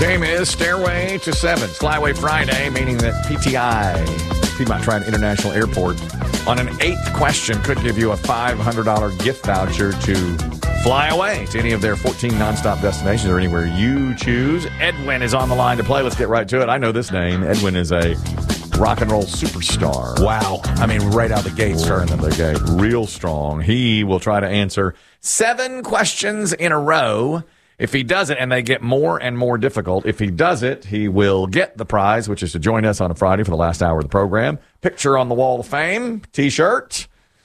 Game is Stairway to Seven. Flyway Friday, meaning that PTI, Piedmont Triad International Airport, on an 8th question could give you a $500 gift voucher to fly away to any of their 14 nonstop destinations or anywhere you choose. Edwin is on the line to play. Let's get right to it. I know this name. Edwin is a rock and roll superstar. Wow. I mean, right out the gate, starting the gate. Real strong. He will try to answer 7 questions in a row. If he does it, and they get more and more difficult, if he does it, he will get the prize, which is to join us on a Friday for the last hour of the program. Picture on the wall of fame, T-shirt,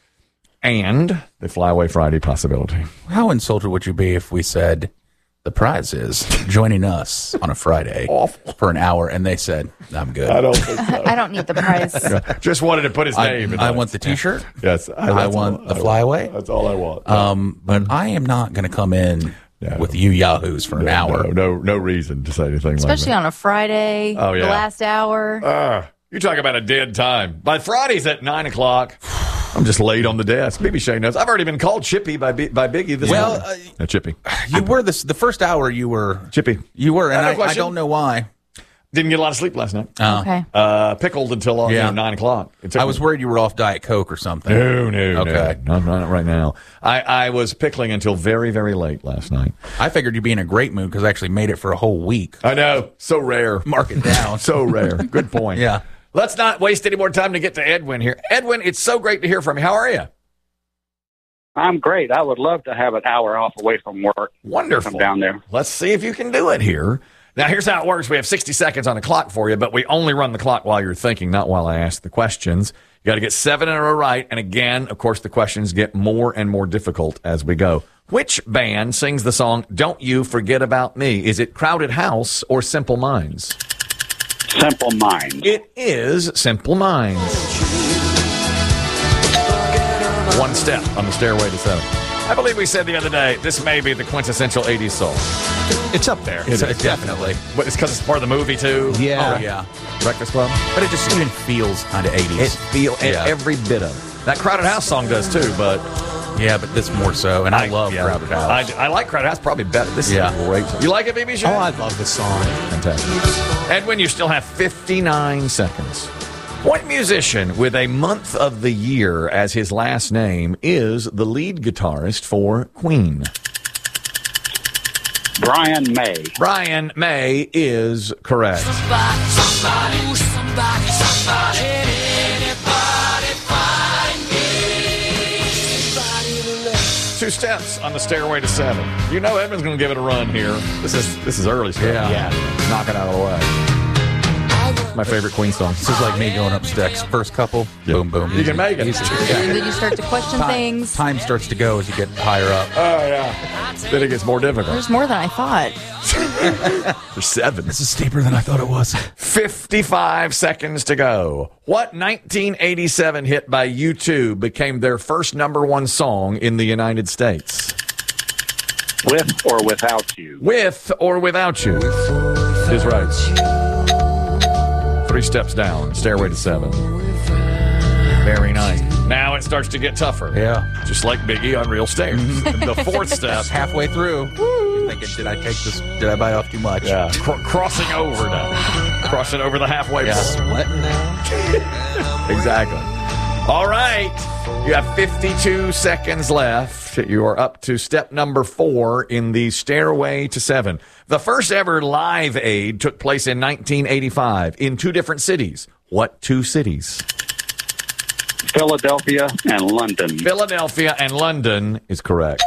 and the Flyway Friday possibility. How insulted would you be if we said the prize is joining us on a Friday for an hour, and they said, I'm good. I don't think so. I don't need the prize. Just wanted to put his name in. I want the T-shirt. Yes. I want the Flyway. That's all I want. But I am not going to come in with you yahoos for an hour. No reason to say anything Especially like that. on a Friday, the last hour. You talk about a dead time. By Fridays at 9 o'clock, I'm just laid on the desk. BB Shea knows. I've already been called Chippy by Biggie this morning. Chippy. You were the first hour you were. Chippy. You were, and I don't know why. Didn't get a lot of sleep last night. Okay. Pickled until 9 o'clock. I was worried you were off Diet Coke or something. No. Okay. No, not right now. I was pickling until very, very late last night. I figured you'd be in a great mood because I actually made it for a whole week. I know. So rare. Mark it down. So rare. Good point. Yeah. Let's not waste any more time to get to Edwin here. Edwin, it's so great to hear from you. How are you? I'm great. I would love to have an hour off away from work. Wonderful. I'm down there. Let's see if you can do it here. Now, here's how it works. We have 60 seconds on the clock for you, but we only run the clock while you're thinking, not while I ask the questions. You got to get 7 in a row right. And again, of course, the questions get more and more difficult as we go. Which band sings the song, Don't You Forget About Me? Is it Crowded House or Simple Minds? Simple Minds. It is Simple Minds. One step on the Stairway to Seven. I believe we said the other day, this may be the quintessential 80s song. It's up there. It is, definitely. But it's because it's part of the movie, too? Yeah. Oh, yeah. Breakfast Club? But it just even feels kind of 80s. It feels every bit of it. That Crowded House song does, too, but... Yeah, but this more so, and I love Crowded House. I like Crowded House probably better. This is a great song. You like it, BB Shea? Oh, I love this song. Fantastic. Edwin, you still have 59 seconds. What musician with a month of the year as his last name is the lead guitarist for Queen? Brian May. Brian May is correct. Somebody, anybody find me? 2 steps on the Stairway to Seven. You know Edwin's going to give it a run here. This is early stuff. Yeah. Knock it out of the way. My favorite Queen song. This is like me going up stacks. First couple, boom, boom. You can make it. And then you start to question things. Time starts to go as you get higher up. Oh, yeah. Then it gets more difficult. There's more than I thought. There's 7. This is steeper than I thought it was. 55 seconds to go. What 1987 hit by U2 became their first #1 song in the United States? With or without you. With or without you is right. 3 steps down, Stairway to Seven. Very nice. Now it starts to get tougher. Yeah. Just like Biggie on Real Stairs. The 4th step. Halfway through, you're thinking, did I take this? Did I bite off too much? Yeah. Crossing over now. Crossing over the halfway point. Sweating now. Exactly. All right. You have 52 seconds left. You are up to step number 4 in the Stairway to Seven. The first ever Live Aid took place in 1985 in 2 different cities. What 2 cities? Philadelphia and London. Philadelphia and London is correct.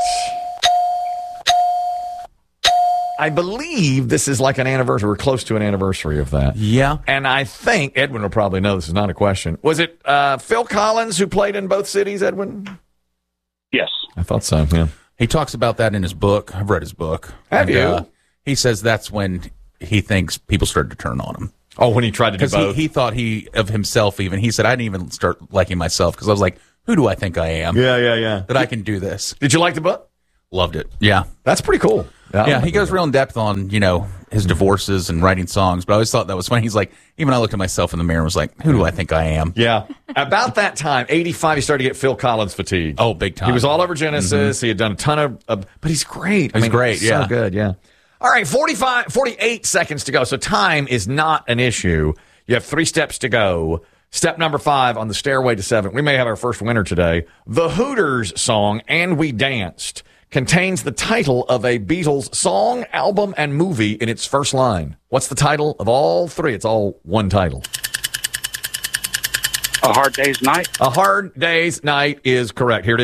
I believe this is like an anniversary. We're close to an anniversary of that. Yeah. And I think, Edwin will probably know this is not a question. Was it Phil Collins who played in both cities, Edwin? Yes. I thought so, yeah. He talks about that in his book. I've read his book. Have you? He says that's when he thinks people started to turn on him. Oh, when he tried to do both? Because he thought of himself even. He said, I didn't even start liking myself because I was like, who do I think I am? Yeah. That I can do this. Did you like the book? Loved it. Yeah. That's pretty cool. Yeah, he goes real in depth on, his divorces and writing songs, but I always thought that was funny. He's like, even I looked at myself in the mirror and was like, who do I think I am? Yeah. About that time, 85, he started to get Phil Collins fatigue. Oh, big time. He was all over Genesis. Mm-hmm. He had done a ton of but he's great. He's great, yeah. So good, yeah. All right, 48 seconds to go. So time is not an issue. You have 3 steps to go. Step number 5 on the stairway to 7. We may have our first winner today. The Hooters song, And We Danced, contains the title of a Beatles song, album, and movie in its first line. What's the title of all 3? It's all one title. A Hard Day's Night. A Hard Day's Night is correct. Here it is.